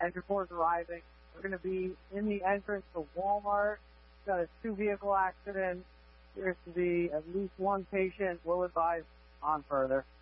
Engine 4 is arriving. We're going to be in the entrance to Walmart. Got a 2-vehicle accident. Appears to be at least one patient. We'll advise on further.